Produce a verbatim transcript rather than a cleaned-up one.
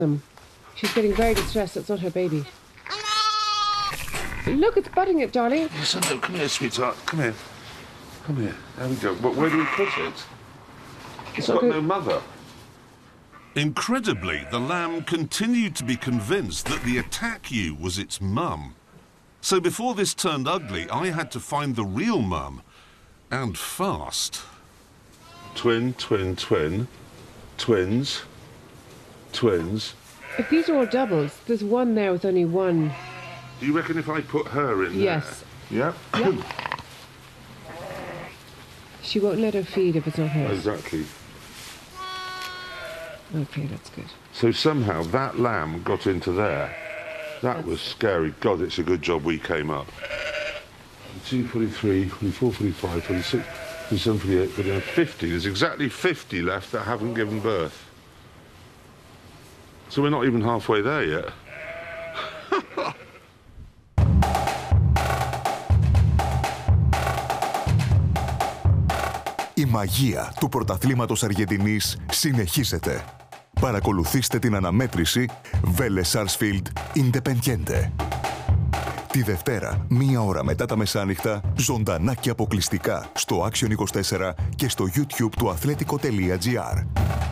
them. She's getting very distressed. It's not her baby. Look, it's butting it, darling. Yes, I know. Come here, sweetheart. Come here. Come here. There we go. But where do we put it? It's got no mother. Incredibly, the lamb continued to be convinced that the attack ewe was its mum. So before this turned ugly, I had to find the real mum, and fast. Twin, twin, twin, twins, twins. If these are all doubles, there's one there with only one. Do you reckon if I put her in yes. there? Yeah? Yep. She won't let her feed if it's not hers. Exactly. Okay, that's good. So somehow that lamb got into there. That that's... was scary. God, it's a good job we came up. forty-two, forty-three, forty-four, forty-five, forty-six, forty-seven, forty-eight, forty-nine, fifty. There's exactly fifty left that haven't given birth. So we're not even halfway there yet. Η μαγεία του πρωταθλήματος Αργεντινής συνεχίζεται. Παρακολουθήστε την αναμέτρηση Vélez Sarsfield Independiente. Τη Δευτέρα, μία ώρα μετά τα μεσάνυχτα, ζωντανά και αποκλειστικά στο Action είκοσι τέσσερα και στο YouTube του αθλέτικο τελεία τζι άρ.